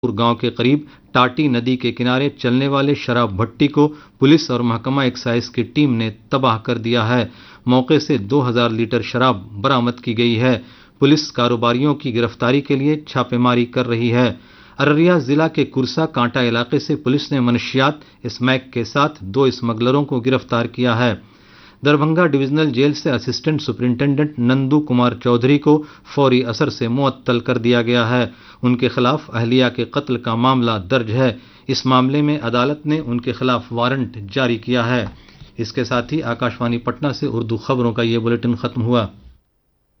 गांव के करीब टाटी नदी के किनारे चलने वाले शराब भट्टी को पुलिस और महकमा एक्साइज की टीम ने तबाह कर दिया है। मौके से 2000 लीटर शराब बरामद की गई है। पुलिस कारोबारियों की गिरफ्तारी के लिए छापेमारी कर रही है। अररिया जिला के कुरसा कांटा इलाके से पुलिस ने मनशियात स्मैक के साथ 2 स्मगलरों को गिरफ्तार किया है। दरभंगा डिविजनल जेल से असिस्टेंट सुपरिंटेंडेंट नंदू कुमार चौधरी को फौरी असर से मुअत्तल कर दिया गया है। उनके खिलाफ अहलिया के कत्ल का मामला दर्ज है। इस मामले में अदालत ने उनके खिलाफ वारंट जारी किया है। इसके साथ ही आकाशवाणी पटना से उर्दू खबरों का ये बुलेटिन खत्म हुआ।